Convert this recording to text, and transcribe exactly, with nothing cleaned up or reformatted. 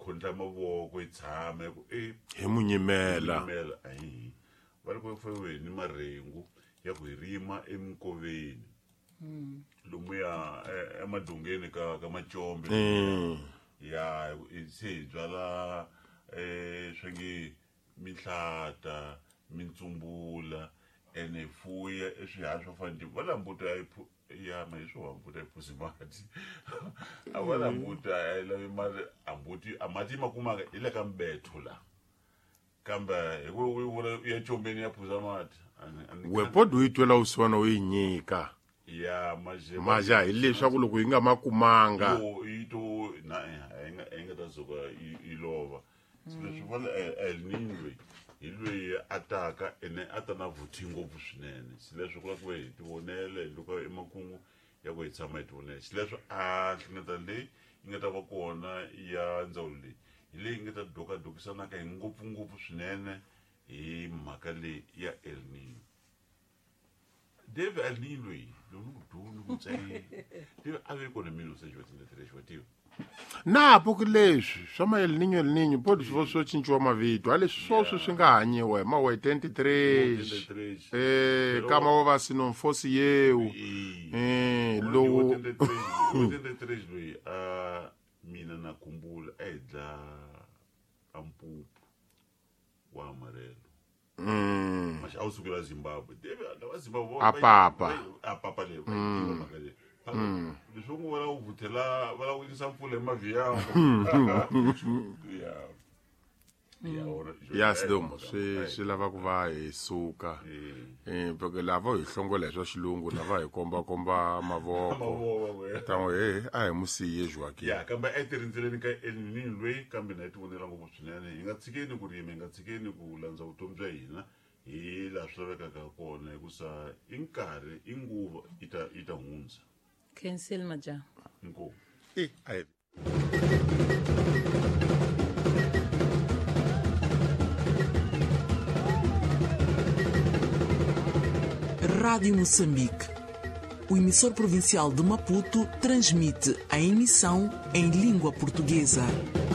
khonta mavoko yi tshama ku e hi munyimela mela ayi va ri ku fawe ni marengu ya ku rima emkoveni lomu ya emadongeni ka ka machombe ya se byala eh swangi mihlata mintsumbula ene fuya eswiharhi swo fana va lambuta ya ma hi swo hambuta iphusimati a va lambuta lavi mali ambuti amati makumaka ile ka mbetho la kambe hi ku vula ya chombeni ya phusamati wepodo yi twela usiwana u yi nyika ya maje maja hi leswaku loko yi nga makumanga yo yi to na hi nga ta suka yi lova leswi vona El Niño hi loyi a taka ene a ta na vuthi ngopfu swinene si leswi ku la ku hi tivonele loko emakungu ya ku hi tshama hi tivonele si leswi a hlingata leyi yi nga ta va kona ya ndzawulo leyi hi leyi nga ta dokadokisanaka hi ngopfungopfu swinene hi mhaka leyi ya El Niño Dave El Niño loyi lowu dulu ku tsayi Dave a ve kona mino se jwetile tresho tiva napo ku leswi swa ma El Niño El Niño podi swo swo cinciwa mavito a leswi swo swi nga hanyiwa hi ma wa twenty-three eh kama wa va sino fosi yeu eh lowu twenty-three loyi a mina na kumbula edla ampupu wa amarelo mm mas ausukela Zimbabwe deve la Zimbabwe apapa apapa le makale leswi ku vona u vuthela va la winisa mpfula emavhiya ya ya sidomo swi swi lava ku va hi suka eh porque lava hi hlongola swa xilungu na va hi komba komba mavoko tanwe eh a hi musiye Joaquin ya kambe a tirindzeleni ka El Niño loyi kambe na ti vonela ngopfu swinene hi nga tshikeni ku rima hi nga tshikeni ku landza vutomi bya hina hi la swi lavekaka kona hikusa i nkarhi i nguva ita ita hundza Cancel maja inkomo eh ai Rádio Moçambique, o emissor provincial de Maputo transmite a emissão em língua portuguesa.